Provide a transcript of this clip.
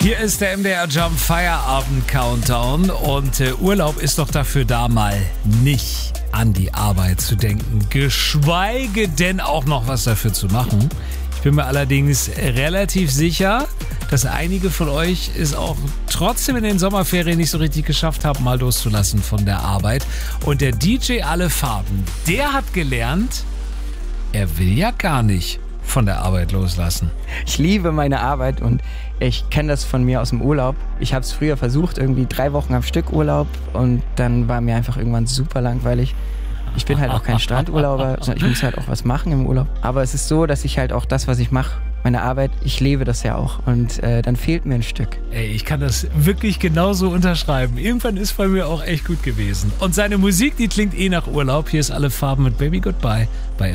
Hier ist der MDR Jump Feierabend Countdown und Urlaub ist doch dafür da, mal nicht an die Arbeit zu denken, geschweige denn auch noch was dafür zu machen. Ich bin mir allerdings relativ sicher, dass einige von euch es auch trotzdem in den Sommerferien nicht so richtig geschafft haben, mal loszulassen von der Arbeit. Und der DJ Alle Farben, der hat gelernt, er will ja gar nicht von der Arbeit loslassen. Ich liebe meine Arbeit und ich kenne das von mir aus dem Urlaub. Ich habe es früher versucht, irgendwie 3 Wochen am Stück Urlaub und dann war mir einfach irgendwann super langweilig. Ich bin halt auch kein Strandurlauber, sondern ich muss halt auch was machen im Urlaub. Aber es ist so, dass ich halt auch das, was ich mache, meine Arbeit, ich lebe das ja auch und dann fehlt mir ein Stück. Ey, ich kann das wirklich genauso unterschreiben. Irgendwann ist bei mir auch echt gut gewesen. Und seine Musik, die klingt nach Urlaub. Hier ist Alle Farben mit Baby Goodbye bei